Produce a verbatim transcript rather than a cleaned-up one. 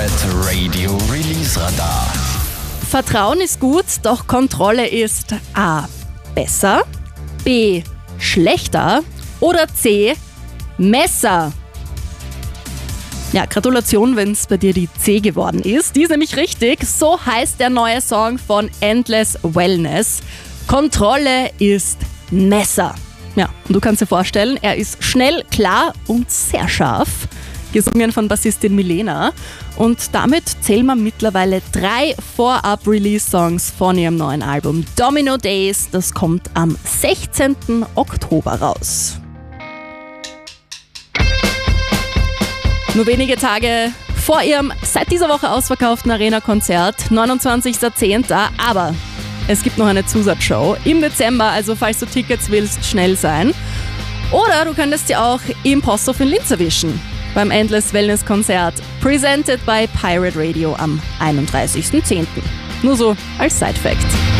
Pirate Radio Release Radar. Vertrauen ist gut, doch Kontrolle ist A. besser, B. schlechter oder C. Messer. Ja, Gratulation, wenn es bei dir die C geworden ist. Die ist nämlich richtig. So heißt der neue Song von Endless Wellness. Kontrolle ist Messer. Ja, und du kannst dir vorstellen, er ist schnell, klar und sehr scharf. Gesungen von Bassistin Milena. Und damit zählen wir mittlerweile drei Vorab-Release-Songs von ihrem neuen Album Domino Days. Das kommt am sechzehnten Oktober raus. Nur wenige Tage vor ihrem seit dieser Woche ausverkauften Arena-Konzert, neunundzwanzigsten zehnten Aber es gibt noch eine Zusatzshow im Dezember, also falls du Tickets willst, schnell sein. Oder du könntest dir auch im Posthof in Linz erwischen beim Endless Wellness Konzert, presented by Pirate Radio am einunddreißigsten zehnten Nur so als Side-Fact.